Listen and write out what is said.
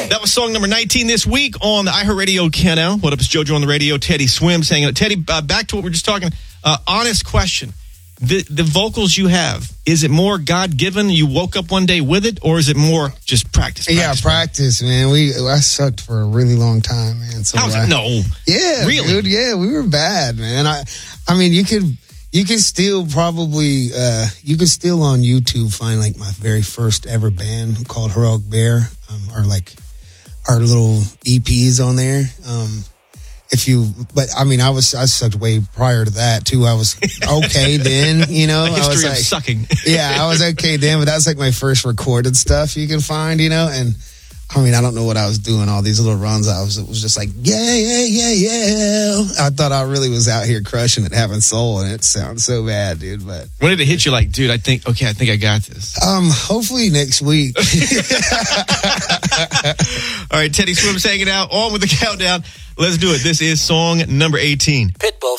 That was song number 19 this week on the iHeartRadio Countdown. What up, it's JoJo on the radio. Teddy Swims hanging out. Teddy, back to what we were just talking. Honest question. The vocals you have, is it more God-given? You woke up one day with it, or is it more just practice? Practice, man. I sucked for a really long time, man. So no. Yeah, really? Dude, yeah, we were bad, man. I mean, you could still probably, you could still on YouTube find like my very first ever band called Heroic Bear, or like our little EPs on there. I sucked way prior to that too. I was okay then, you know. A history I was of sucking. Yeah, I was okay then, but that's like my first recorded stuff you can find, you know. And I mean, I don't know what I was doing. All these little runs, it was just like, yeah. I thought I really was out here crushing it, having soul, and it sounds so bad, dude. But when did it hit you? Like, dude, I think I got this. Hopefully next week. All right, Teddy Swims hanging out on with the countdown. Let's do it. This is song number 18. Pitbull